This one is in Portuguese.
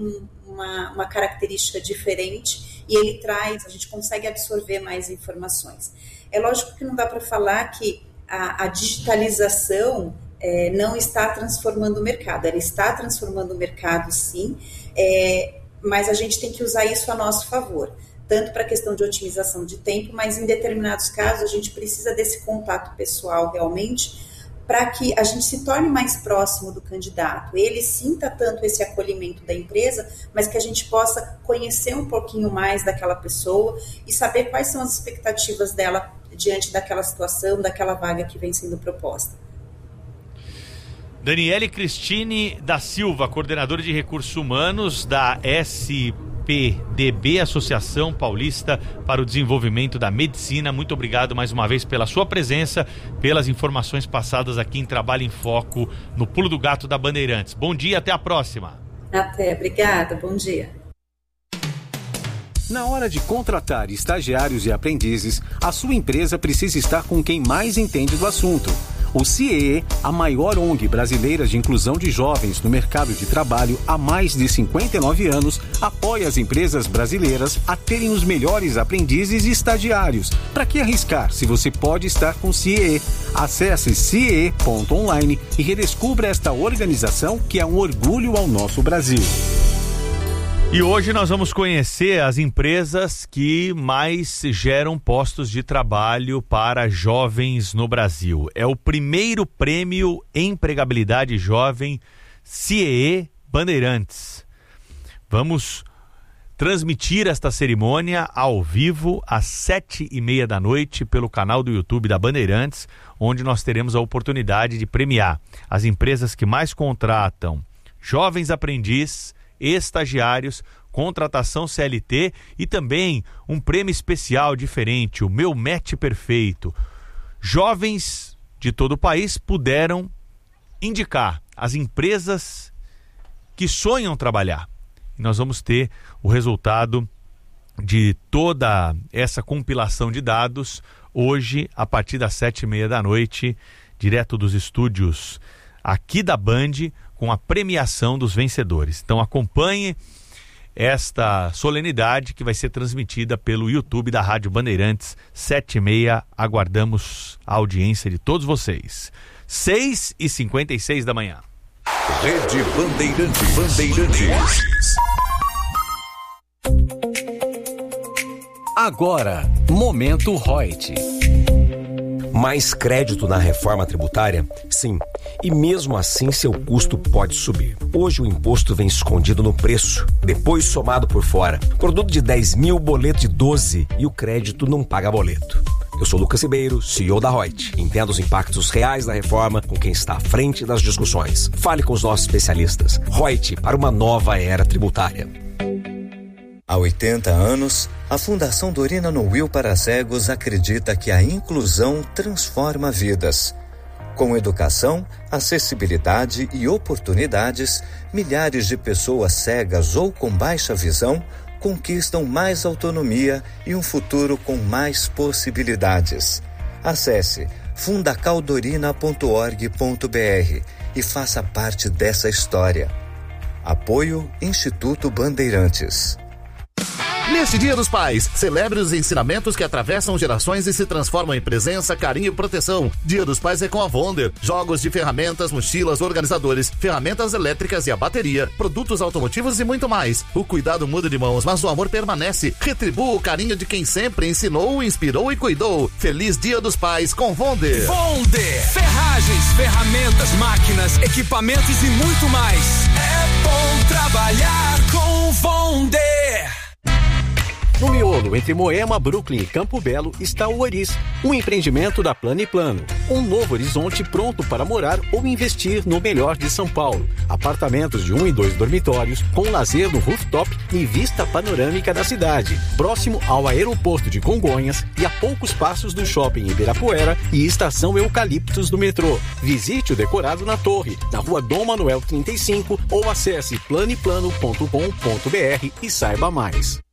uma característica diferente e ele a gente consegue absorver mais informações. É lógico que não dá para falar que a digitalização não está transformando o mercado. Ela está transformando o mercado, sim, mas a gente tem que usar isso a nosso favor, tanto para a questão de otimização de tempo, mas em determinados casos a gente precisa desse contato pessoal realmente, para que a gente se torne mais próximo do candidato, ele sinta tanto esse acolhimento da empresa, mas que a gente possa conhecer um pouquinho mais daquela pessoa e saber quais são as expectativas dela diante daquela situação, daquela vaga que vem sendo proposta. Daniele Cristine da Silva, coordenadora de recursos humanos da SPDB, Associação Paulista para o Desenvolvimento da Medicina. Muito obrigado mais uma vez pela sua presença, pelas informações passadas aqui em Trabalho em Foco, no Pulo do Gato da Bandeirantes. Bom dia, até a próxima. Até, obrigada, bom dia. Na hora de contratar estagiários e aprendizes, a sua empresa precisa estar com quem mais entende do assunto. O CIEE, a maior ONG brasileira de inclusão de jovens no mercado de trabalho há mais de 59 anos, apoia as empresas brasileiras a terem os melhores aprendizes e estagiários. Para que arriscar se você pode estar com o CIEE? Acesse ciee.online e redescubra esta organização que é um orgulho ao nosso Brasil. E hoje nós vamos conhecer as empresas que mais geram postos de trabalho para jovens no Brasil. É o primeiro prêmio Empregabilidade Jovem CIEE Bandeirantes. Vamos transmitir esta cerimônia ao vivo às 7h30 da noite pelo canal do YouTube da Bandeirantes, onde nós teremos a oportunidade de premiar as empresas que mais contratam jovens aprendizes, estagiários, contratação CLT e também um prêmio especial diferente, o Meu Match Perfeito. Jovens de todo o país puderam indicar as empresas que sonham trabalhar. E nós vamos ter o resultado de toda essa compilação de dados hoje, a partir das 7h30 da noite, direto dos estúdios aqui da Band, com a premiação dos vencedores. Então acompanhe esta solenidade que vai ser transmitida pelo YouTube da Rádio Bandeirantes, 7h30. Aguardamos a audiência de todos vocês. 6h56 da manhã. Rede Bandeirantes. Agora, Momento Reut. Mais crédito na reforma tributária? Sim. E mesmo assim seu custo pode subir. Hoje o imposto vem escondido no preço, depois somado por fora. Produto de 10 mil, boleto de 12 e o crédito não paga boleto. Eu sou Lucas Ribeiro, CEO da Reut. Entenda os impactos reais da reforma com quem está à frente das discussões. Fale com os nossos especialistas. Reut, para uma nova era tributária. Há 80 anos, a Fundação Dorina Noil para Cegos acredita que a inclusão transforma vidas. Com educação, acessibilidade e oportunidades, milhares de pessoas cegas ou com baixa visão conquistam mais autonomia e um futuro com mais possibilidades. Acesse fundacaldorina.org.br e faça parte dessa história. Apoio Instituto Bandeirantes. Neste Dia dos Pais, celebre os ensinamentos que atravessam gerações e se transformam em presença, carinho e proteção. Dia dos Pais é com a Wonder. Jogos de ferramentas, mochilas, organizadores, ferramentas elétricas e a bateria, produtos automotivos e muito mais. O cuidado muda de mãos, mas o amor permanece. Retribua o carinho de quem sempre ensinou, inspirou e cuidou. Feliz Dia dos Pais com Wonder. Wonder. Ferragens, ferramentas, máquinas, equipamentos e muito mais. É bom trabalhar com Wonder. No miolo, entre Moema, Brooklyn e Campo Belo, está o Oris, um empreendimento da Plano e Plano. Um novo horizonte pronto para morar ou investir no melhor de São Paulo. Apartamentos de 1 e 2 dormitórios, com lazer no rooftop e vista panorâmica da cidade. Próximo ao aeroporto de Congonhas e a poucos passos do shopping Ibirapuera e estação Eucaliptos do metrô. Visite o decorado na Torre, na rua Dom Manuel 35 ou acesse planeplano.com.br e saiba mais.